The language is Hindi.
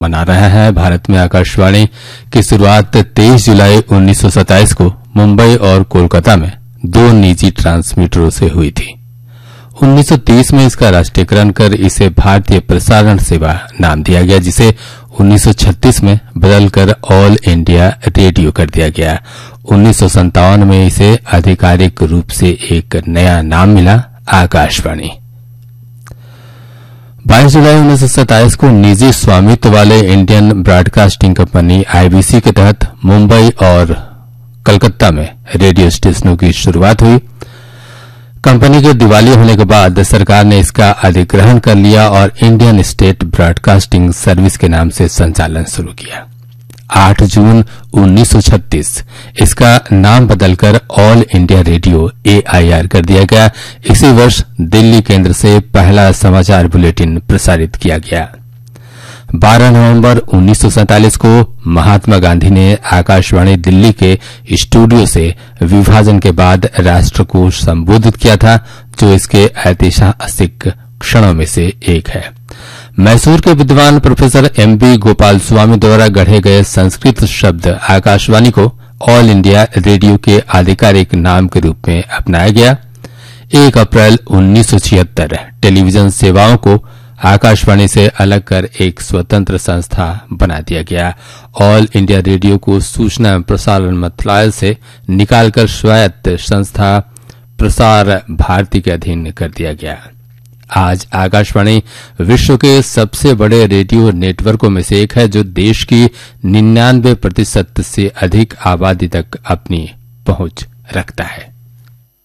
मना रहा है। भारत में आकाशवाणी की शुरुआत 23 जुलाई 1927 को मुंबई और कोलकाता में 2 निजी ट्रांसमीटरों से हुई थी। 1930 में इसका राष्ट्रीयकरण कर इसे भारतीय प्रसारण सेवा नाम दिया गया, जिसे 1936 में बदलकर ऑल इंडिया रेडियो कर दिया गया। 1957 में इसे आधिकारिक रूप से एक नया नाम मिला, आकाशवाणी। 22 जुलाई 1927 को निजी स्वामित्व वाले इंडियन ब्रॉडकास्टिंग कंपनी आईबीसी के तहत मुंबई और कलकत्ता में रेडियो स्टेशनों की शुरुआत हुई। कंपनी के दिवालिया होने के बाद सरकार ने इसका अधिग्रहण कर लिया और इंडियन स्टेट ब्रॉडकास्टिंग सर्विस के नाम से संचालन शुरू किया। 8 जून 1936 इसका नाम बदलकर ऑल इंडिया रेडियो AIR कर दिया गया। इसी वर्ष दिल्ली केंद्र से पहला समाचार बुलेटिन प्रसारित किया गया। 12 नवंबर 1947 को महात्मा गांधी ने आकाशवाणी दिल्ली के स्टूडियो से विभाजन के बाद राष्ट्र को संबोधित किया था, जो इसके ऐतिहासिक क्षणों में से एक है। मैसूर के विद्वान प्रोफेसर MB गोपाल स्वामी द्वारा गढ़े गए संस्कृत शब्द आकाशवाणी को ऑल इंडिया रेडियो के आधिकारिक नाम के रूप में अपनाया गया। 1 अप्रैल 1976 टेलीविजन सेवाओं को आकाशवाणी से अलग कर एक स्वतंत्र संस्था बना दिया गया। ऑल इंडिया रेडियो को सूचना एवं प्रसारण मंत्रालय से निकालकर स्वायत्त संस्था प्रसार भारती के अधीन कर दिया गया। आज आकाशवाणी विश्व के सबसे बड़े रेडियो नेटवर्कों में से एक है, जो देश की 99% से अधिक आबादी तक अपनी पहुंच रखता है।